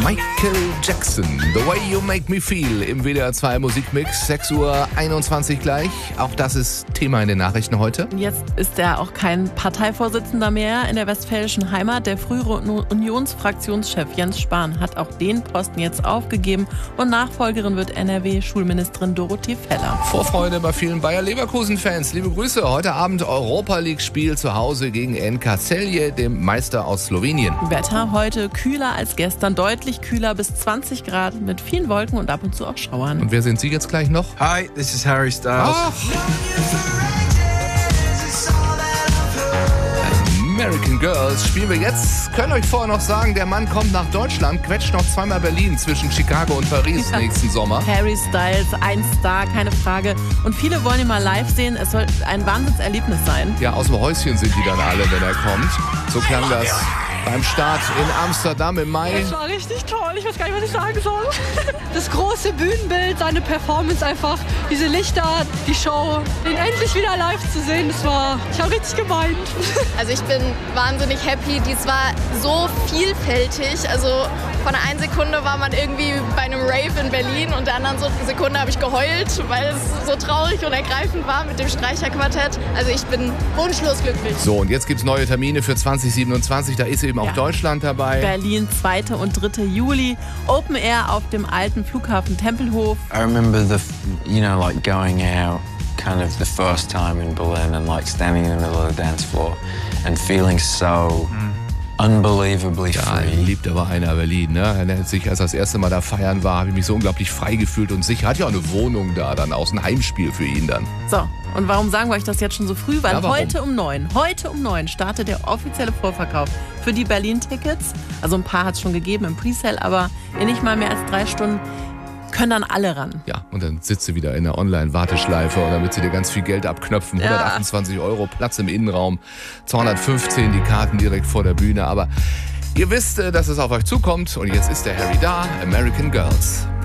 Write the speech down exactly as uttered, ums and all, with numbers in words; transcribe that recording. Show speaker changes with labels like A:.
A: Michael Jackson, The Way You Make Me Feel im W D R zwei Musikmix, sechs Uhr einundzwanzig gleich. Auch das ist Thema in den Nachrichten heute.
B: Jetzt ist er auch kein Parteivorsitzender mehr in der westfälischen Heimat. Der frühere Unionsfraktionschef Jens Spahn hat auch den Posten jetzt aufgegeben und Nachfolgerin wird N R W-Schulministerin Dorothee Feller.
A: Vorfreude bei vielen Bayer-Leverkusen-Fans. Liebe Grüße, heute Abend Europa-League-Spiel zu Hause gegen N K Celje, dem Meister aus Slowenien.
B: Wetter heute kühler als gestern, deutlich kühler bis zwanzig Grad mit vielen Wolken und ab und zu auch Schauern.
A: Und wer sind Sie jetzt gleich noch?
C: Hi, this is Harry Styles.
A: Ach. American Girls spielen wir jetzt. Können euch vorher noch sagen, der Mann kommt nach Deutschland, quetscht noch zweimal Berlin zwischen Chicago und Paris
B: ja.
A: nächsten Sommer.
B: Harry Styles, ein Star, keine Frage. Und viele wollen ihn mal live sehen. Es soll ein Wahnsinnserlebnis sein.
A: Ja, aus dem Häuschen sind die dann alle, wenn er kommt. So klang das beim Start in Amsterdam im Mai.
D: Das war richtig toll. Ich weiß gar nicht, was ich sagen soll. Das große Bühnenbild, seine Performance einfach, diese Lichter, die Show, ihn endlich wieder live zu sehen, das war, ich habe richtig geweint.
E: Also ich bin wahnsinnig happy. Dies war so vielfältig. Also von der einen Sekunde war man irgendwie bei einem Rave in Berlin und der anderen Sekunde habe ich geheult, weil es so traurig und ergreifend war mit dem Streicherquartett. Also ich bin wunschlos glücklich.
A: So, und jetzt gibt es neue Termine für zwanzig siebenundzwanzig. Da ist eben auch
B: ja.
A: Deutschland dabei.
B: Berlin, zweiter und dritter Juli. Open Air auf dem alten Flughafen Tempelhof.
C: I remember the, you know, like going out kind of the first time in Berlin and like standing in the middle of the dance floor and feeling so unbelievably
A: Ja,
C: free.
A: liebt aber einer Berlin, ne? Er hat sich, als er das erste Mal da feiern war, habe ich mich so unglaublich frei gefühlt und sicher. Hat ja auch eine Wohnung da dann, aus ein Heimspiel für ihn dann.
B: So, und warum sagen wir euch das jetzt schon so früh? Weil
A: Ja, warum?
B: heute um neun, heute um neun startet der offizielle Vorverkauf für die Berlin-Tickets. Also ein paar hat es schon gegeben im Presale, aber in nicht mal mehr als drei Stunden können dann alle ran.
A: Ja, und dann sitzt sie wieder in der Online-Warteschleife und dann wird sie dir ganz viel Geld abknöpfen. hundertachtundzwanzig Euro, Platz im Innenraum, zweihundertfünfzehn die Karten direkt vor der Bühne. Aber ihr wisst, dass es auf euch zukommt und jetzt ist der Harry da, American Girls.